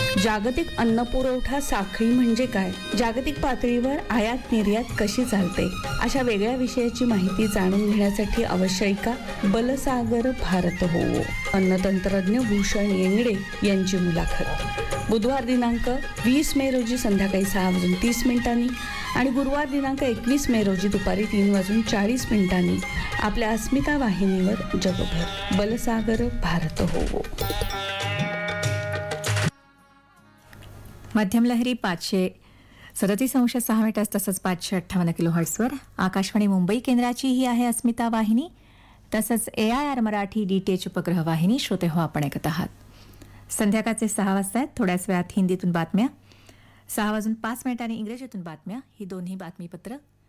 जागतिक अन्न पुरवठा साखळी म्हणजे काय? जागतिक पातळीवर आयात निर्यात कशी चालते? अशा वेगळ्या विषयाची माहिती जाणून घेण्यासाठी अवश्य ऐका बलसागर भारत होवो. अन्नतंत्रज्ञ भूषण येंगडे यांची मुलाखत बुधवार दिनांक 20 मे रोजी संध्याकाळी 6:30 आणि गुरुवार दिनांक 21 मे रोजी दुपारी 3:40 आपल्या अस्मिता वाहिनीवर. जगभर बलसागर भारत होवो. मध्यम लहरी 537.6 मीटर्स तसंच 558 किलोहर्ट्झवर आकाशवाणी मुंबई केंद्राची ही आहे अस्मिता वाहिनी. तसंच AIR मराठी DTH उपग्रह वाहिनी. श्रोते हो, आपण ऐकत आहात. संध्याकाळचे 6 वाजता आहेत. थोड्याच वेळात हिंदीतून बातम्या, 6:05 इंग्रजीतून बातम्या, ही दोन्ही बातमीपत्र